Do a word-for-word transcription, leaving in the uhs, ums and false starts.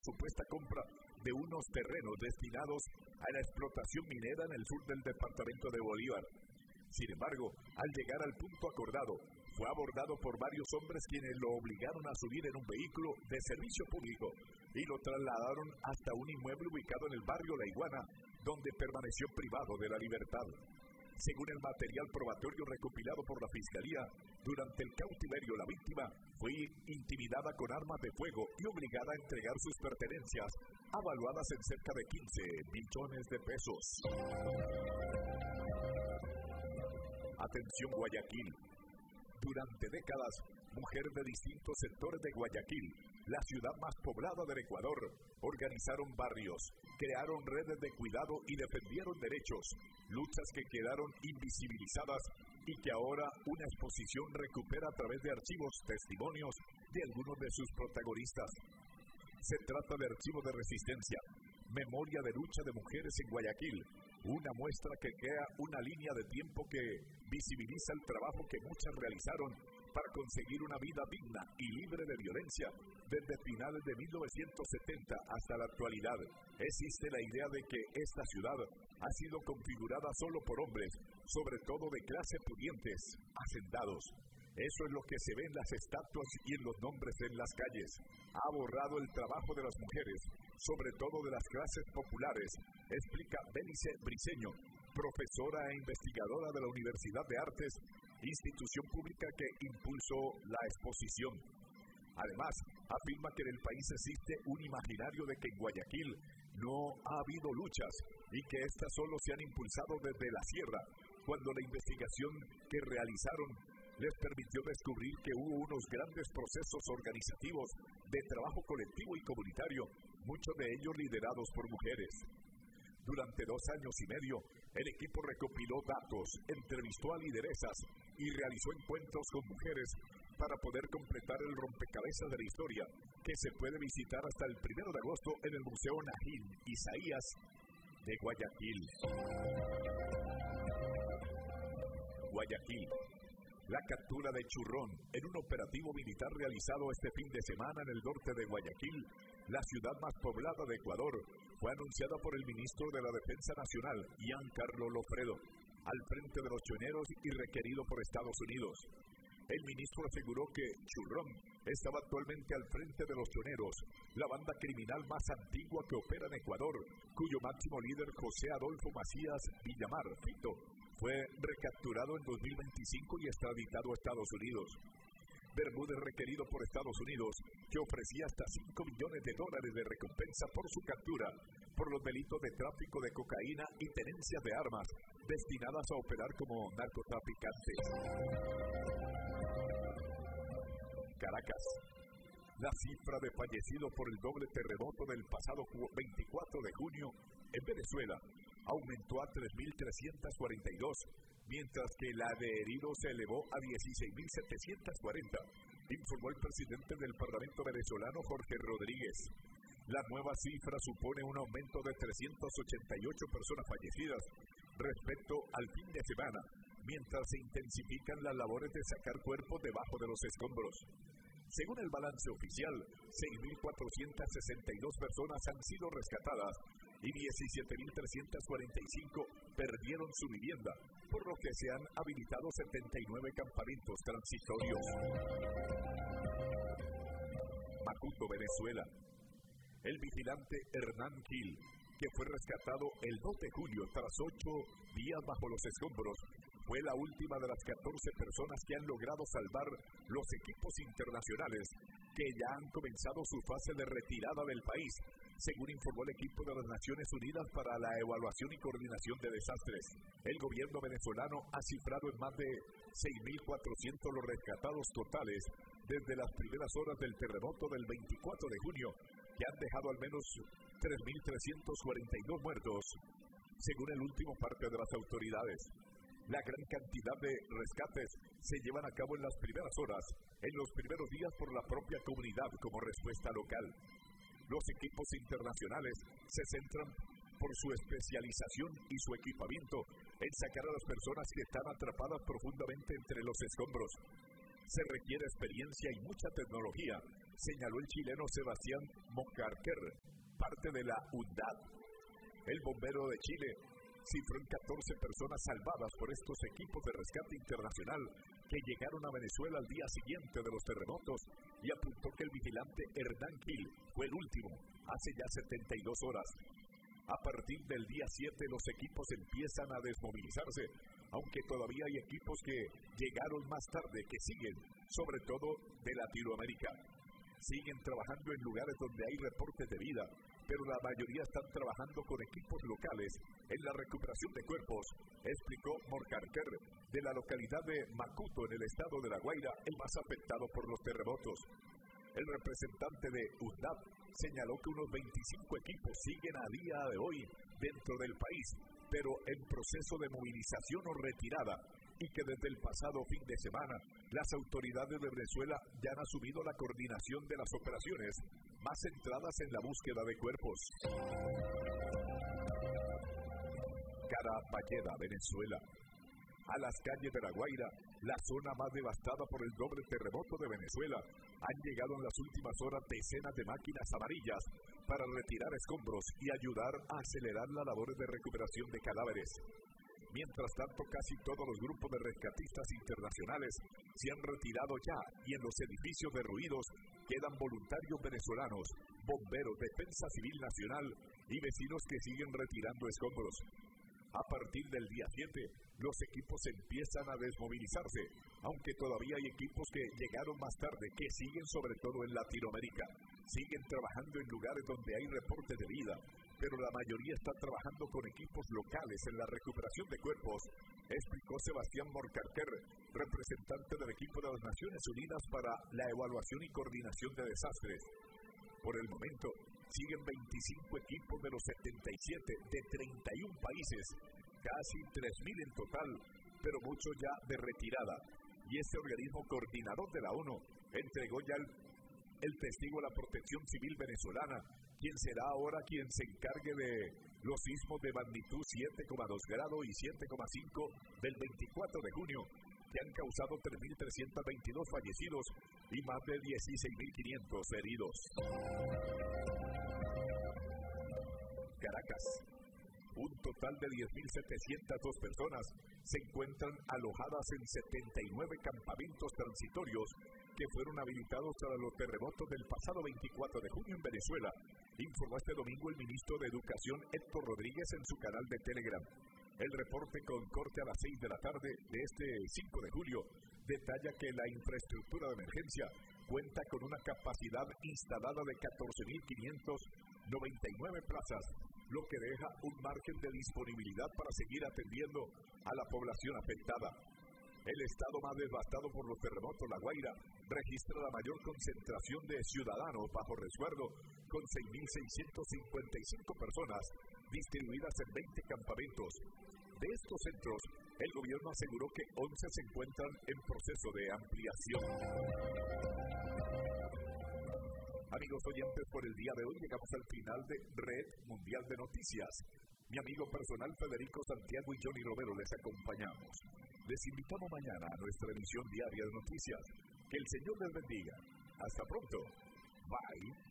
supuesta compra de unos terrenos destinados a la explotación minera en el sur del departamento de Bolívar. Sin embargo, al llegar al punto acordado, fue abordado por varios hombres quienes lo obligaron a subir en un vehículo de servicio público y lo trasladaron hasta un inmueble ubicado en el barrio La Iguana, donde permaneció privado de la libertad. Según el material probatorio recopilado por la Fiscalía, durante el cautiverio la víctima fue intimidada con armas de fuego y obligada a entregar sus pertenencias, avaluadas en cerca de quince millones de pesos. Atención Guayaquil. Durante décadas, mujeres de distintos sectores de Guayaquil, la ciudad más poblada del Ecuador, organizaron barrios, crearon redes de cuidado y defendieron derechos, luchas que quedaron invisibilizadas y que ahora una exposición recupera a través de archivos, testimonios de algunos de sus protagonistas. Se trata de archivos de resistencia, memoria de lucha de mujeres en Guayaquil, una muestra que crea una línea de tiempo que visibiliza el trabajo que muchas realizaron para conseguir una vida digna y libre de violencia desde finales de mil novecientos setenta hasta la actualidad. Existe la idea de que esta ciudad ha sido configurada solo por hombres, sobre todo de clase pudientes, hacendados. Eso es lo que se ve en las estatuas y en los nombres en las calles. Ha borrado el trabajo de las mujeres, sobre todo de las clases populares, explica Bélice Briceño, profesora e investigadora de la Universidad de Artes, institución pública que impulsó la exposición. Además, afirma que en el país existe un imaginario de que en Guayaquil no ha habido luchas y que éstas solo se han impulsado desde la sierra, cuando la investigación que realizaron les permitió descubrir que hubo unos grandes procesos organizativos de trabajo colectivo y comunitario, muchos de ellos liderados por mujeres. Durante dos años y medio, el equipo recopiló datos, entrevistó a lideresas y realizó encuentros con mujeres para poder completar el rompecabezas de la historia, que se puede visitar hasta el primero de agosto en el Museo Najín Isaías de Guayaquil. Guayaquil. La captura de Churrón en un operativo militar realizado este fin de semana en el norte de Guayaquil, la ciudad más poblada de Ecuador, fue anunciada por el ministro de la Defensa Nacional, Giancarlo Lofredo, al frente de los choneros y requerido por Estados Unidos. El ministro aseguró que Churrón estaba actualmente al frente de los choneros, la banda criminal más antigua que opera en Ecuador, cuyo máximo líder José Adolfo Macías Villamar, Fito, fue recapturado en dos mil veinticinco y extraditado a Estados Unidos. Bermúdez, requerido por Estados Unidos, que ofrecía hasta cinco millones de dólares de recompensa por su captura, por los delitos de tráfico de cocaína y tenencia de armas, destinadas a operar como narcotraficantes. Caracas. La cifra de fallecidos por el doble terremoto del pasado veinticuatro de junio en Venezuela aumentó a tres mil trescientos cuarenta y dos, mientras que la de heridos se elevó a dieciséis mil setecientos cuarenta, informó el presidente del Parlamento venezolano Jorge Rodríguez. La nueva cifra supone un aumento de trescientas ochenta y ocho personas fallecidas respecto al fin de semana, mientras se intensifican las labores de sacar cuerpos debajo de los escombros. Según el balance oficial, seis mil cuatrocientas sesenta y dos personas han sido rescatadas y diecisiete mil trescientos cuarenta y cinco perdieron su vivienda, por lo que se han habilitado setenta y nueve campamentos transitorios. Macuto, Venezuela. El vigilante Hernán Gil, que fue rescatado el dos de junio tras ocho días bajo los escombros, fue la última de las catorce personas que han logrado salvar los equipos internacionales que ya han comenzado su fase de retirada del país, según informó el equipo de las Naciones Unidas para la Evaluación y Coordinación de Desastres. El gobierno venezolano ha cifrado en más de seis mil cuatrocientos los rescatados totales desde las primeras horas del terremoto del veinticuatro de junio, que han dejado al menos tres mil trescientos cuarenta y dos muertos, según el último parte de las autoridades. La gran cantidad de rescates se llevan a cabo en las primeras horas, en los primeros días por la propia comunidad como respuesta local. Los equipos internacionales se centran por su especialización y su equipamiento en sacar a las personas que están atrapadas profundamente entre los escombros. Se requiere experiencia y mucha tecnología señaló el chileno Sebastián Moncarquer, parte de la U N D A D. El bombero de Chile cifró en catorce personas salvadas por estos equipos de rescate internacional que llegaron a Venezuela al día siguiente de los terremotos y apuntó que el vigilante Hernán Gil fue el último hace ya setenta y dos horas. A partir del día siete los equipos empiezan a desmovilizarse, aunque todavía hay equipos que llegaron más tarde que siguen, sobre todo de Latinoamérica. Siguen trabajando en lugares donde hay reportes de vida, pero la mayoría están trabajando con equipos locales en la recuperación de cuerpos, explicó Moncarquer, de la localidad de Macuto, en el estado de La Guaira, el más afectado por los terremotos. El representante de U N D A D señaló que unos veinticinco equipos siguen a día de hoy dentro del país, pero en proceso de movilización o retirada, y que desde el pasado fin de semana las autoridades de Venezuela ya han asumido la coordinación de las operaciones más centradas en la búsqueda de cuerpos. Carapalleda, Venezuela. A las calles de La Guaira, la zona más devastada por el doble terremoto de Venezuela, han llegado en las últimas horas decenas de máquinas amarillas para retirar escombros y ayudar a acelerar las labores de recuperación de cadáveres. Mientras tanto, casi todos los grupos de rescatistas internacionales se han retirado ya y en los edificios derruidos quedan voluntarios venezolanos, bomberos, defensa civil nacional y vecinos que siguen retirando escombros. A partir del día siete, los equipos empiezan a desmovilizarse, aunque todavía hay equipos que llegaron más tarde, que siguen sobre todo en Latinoamérica. Siguen trabajando en lugares donde hay reportes de vida, pero la mayoría está trabajando con equipos locales en la recuperación de cuerpos, explicó Sebastián Moncarquer, representante del equipo de las Naciones Unidas para la evaluación y coordinación de desastres. Por el momento, siguen veinticinco equipos de los setenta y siete de treinta y uno países, casi tres mil en total, pero muchos ya de retirada. Y este organismo coordinador de la ONU entregó ya el, el testigo a la Protección Civil venezolana, quien será ahora quien se encargue de los sismos de magnitud siete coma dos grados y siete coma cinco del veinticuatro de junio, que han causado tres mil trescientos veintidós fallecidos y más de dieciséis mil quinientos heridos. Caracas. Un total de diez mil setecientas dos personas se encuentran alojadas en setenta y nueve campamentos transitorios que fueron habilitados tras los terremotos del pasado veinticuatro de junio en Venezuela, informó este domingo el ministro de Educación Héctor Rodríguez en su canal de Telegram. El reporte, con corte a las seis de la tarde de este cinco de julio, detalla que la infraestructura de emergencia cuenta con una capacidad instalada de catorce mil quinientas noventa y nueve plazas, lo que deja un margen de disponibilidad para seguir atendiendo a la población afectada. El estado más devastado por los terremotos, La Guaira, registra la mayor concentración de ciudadanos bajo resguardo, con seis mil seiscientas cincuenta y cinco personas distribuidas en veinte campamentos. De estos centros, el gobierno aseguró que once se encuentran en proceso de ampliación. Amigos oyentes, por el día de hoy llegamos al final de Red Mundial de Noticias. Mi amigo personal Federico Santiago y Johnny Romero les acompañamos. Les invitamos mañana a nuestra emisión diaria de noticias. Que el Señor les bendiga. Hasta pronto. Bye.